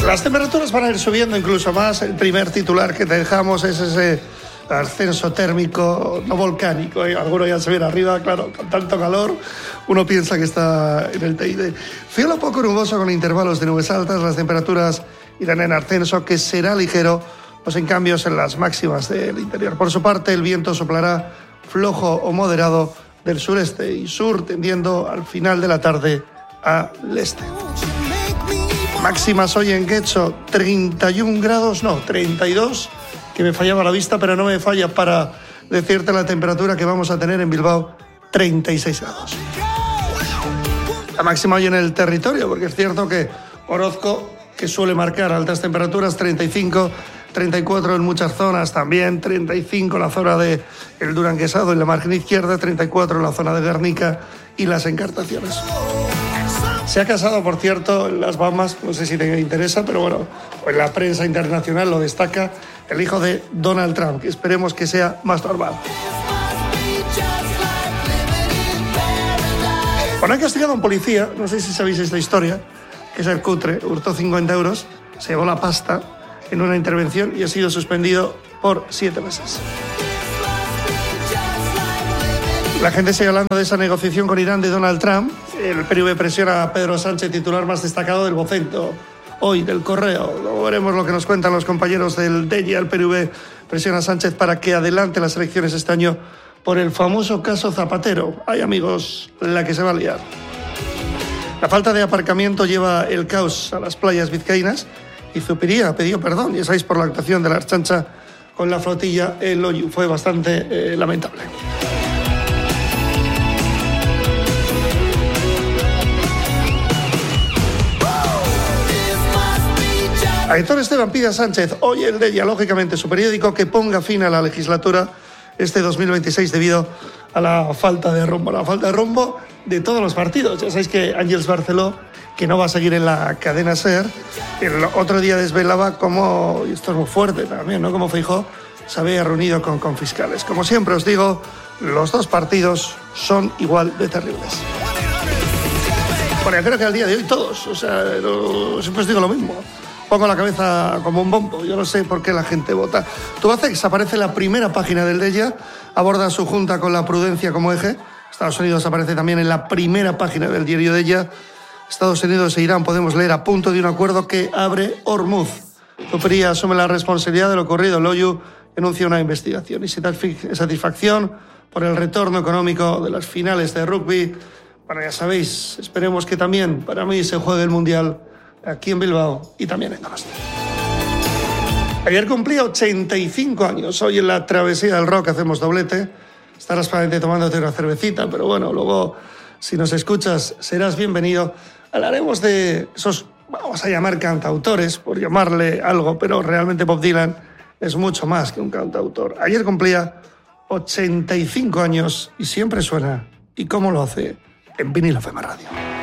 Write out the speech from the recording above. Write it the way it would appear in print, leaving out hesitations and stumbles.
Las temperaturas van a ir subiendo incluso más. El primer titular que te dejamos es ese ascenso térmico no volcánico. Alguno ya se viene arriba, claro, con tanto calor, uno piensa que está en el TID. Cielo poco nuboso con intervalos de nubes altas. Las temperaturas irán en ascenso, que será ligero, pues en cambios en las máximas del interior. Por su parte, el viento soplará flojo o moderado del sureste y sur, tendiendo al final de la tarde al este. Máximas hoy en Getxo, 31 grados, no, 32, que me fallaba la vista, pero no me falla para decirte la temperatura que vamos a tener en Bilbao, 36 grados. La máxima hoy en el territorio, porque es cierto que Orozco, que suele marcar altas temperaturas, 35, 34 en muchas zonas también, 35 en la zona de el Duranguesado, en la margen izquierda, 34 en la zona de Guernica y las Encartaciones. Se ha casado, por cierto, en las Bahamas, no sé si te interesa, pero bueno, pues la prensa internacional lo destaca, el hijo de Donald Trump, que esperemos que sea más normal. Bueno, han castigado a un policía, no sé si sabéis esta historia, que es el cutre, hurtó 50 euros, se llevó la pasta en una intervención y ha sido suspendido por 7 meses. La gente sigue hablando de esa negociación con Irán de Donald Trump. El PNV presiona a Pedro Sánchez, titular más destacado del Vocento, hoy del Correo. Luego veremos lo que nos cuentan los compañeros del DEIA. El PNV presiona a Sánchez para que adelante las elecciones este año por el famoso caso Zapatero. Ay, amigos, la que se va a liar. La falta de aparcamiento lleva el caos a las playas vizcaínas y Zupiría ha pedido perdón, ya sabéis, por la actuación de la Ertzaintza con la flotilla en Loiu. Fue bastante lamentable. Aitor Esteban pide a Sánchez, hoy el DEIA, lógicamente su periódico, que ponga fin a la legislatura este 2026 debido a la falta de rumbo de todos los partidos. Ya sabéis que Ángels Barceló, que no va a seguir en la cadena SER, el otro día desvelaba cómo, y esto es muy fuerte también, ¿no?, cómo Feijóo se había reunido con fiscales. Como siempre os digo, los dos partidos son igual de terribles. Bueno, yo creo que al día de hoy todos, o sea, siempre os digo lo mismo. Pongo la cabeza como un bombo, yo no sé por qué la gente vota. Tubacex aparece en la primera página del DEIA, aborda su junta con la prudencia como eje. Estados Unidos aparece también en la primera página del diario DEIA. Estados Unidos e Irán podemos leer a punto de un acuerdo que abre Hormuz. Zupiría asume la responsabilidad de lo ocurrido. Loiu enuncia una investigación y satisfacción por el retorno económico de las finales de rugby. Bueno, ya sabéis, esperemos que también para mí se juegue el Mundial aquí en Bilbao y también en Donosti. Ayer cumplía 85 años. Hoy en la Travesía del Rock hacemos doblete. Estarás probablemente tomándote una cervecita, pero bueno, luego, si nos escuchas, serás bienvenido. Hablaremos de esos, vamos a llamar cantautores, por llamarle algo, pero realmente Bob Dylan es mucho más que un cantautor. Ayer cumplía 85 años y siempre suena. ¿Y cómo lo hace? En Vinilo FM Radio.